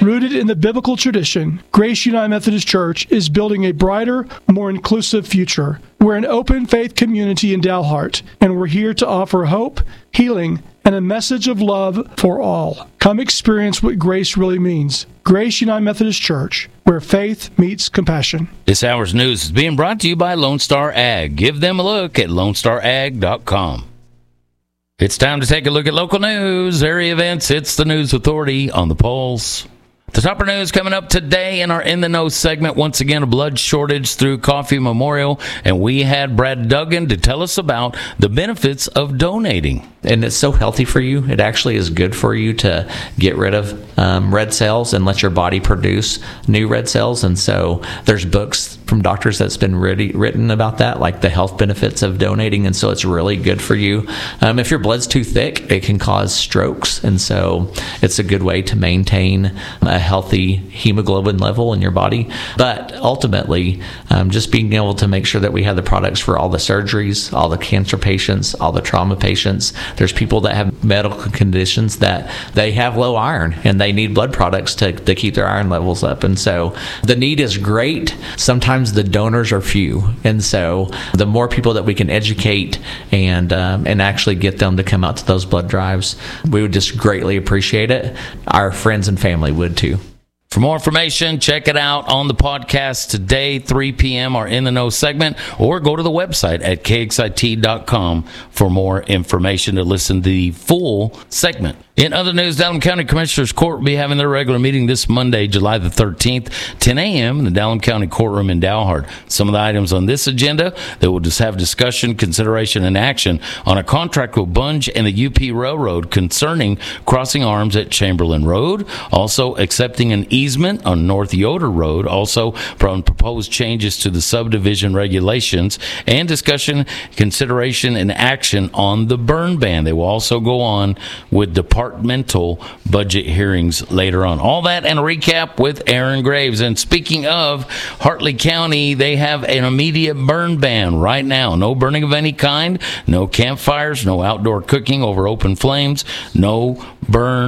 Rooted in the biblical tradition, Grace United Methodist Church is building a brighter, more inclusive future. We're an open faith community in Dalhart, and we're here to offer hope, healing, and a message of love for all. Come experience what grace really means. Grace United Methodist Church, where faith meets compassion. This hour's news is being brought to you by Lone Star Ag. Give them a look at lonestarag.com. It's time to take a look at local news, area events. It's the News Authority on the Pulse. The top of news coming up today in our In the Know segment. Once again, a blood shortage through Coffee Memorial, and we had Brad Duggan to tell us about the benefits of donating. And it's so healthy for you. It actually is good for you to get rid of red cells and let your body produce new red cells. And so there's books from doctors that's been written about that, like the health benefits of donating. And so it's really good for you. If your blood's too thick, it can cause strokes. And so it's a good way to maintain a healthy hemoglobin level in your body. But ultimately, just being able to make sure that we have the products for all the surgeries, all the cancer patients, all the trauma patients. There's people that have medical conditions that they have low iron and they need blood products to keep their iron levels up. And so the need is great. Sometimes the donors are few. And so the more people that we can educate and actually get them to come out to those blood drives, we would just greatly appreciate it. Our friends and family would too. For more information, check it out on the podcast today, 3 p.m., our In the Know segment, or go to the website at kxit.com for more information to listen to the full segment. In other news, Dallam County Commissioners Court will be having their regular meeting this Monday, July the 13th, 10 a.m. in the Dallam County Courtroom in Dalhart. Some of the items on this agenda that will just have discussion, consideration, and action on a contract with Bunge and the UP Railroad concerning crossing arms at Chamberlain Road, also accepting an easement on North Yoder Road, also from proposed changes to the subdivision regulations, and discussion, consideration, and action on the burn ban. They will also go on with departmental budget hearings later on. All that and a recap with Aaron Graves. And speaking of Hartley County, they have an immediate burn ban right now. No burning of any kind, no campfires, no outdoor cooking over open flames, no burn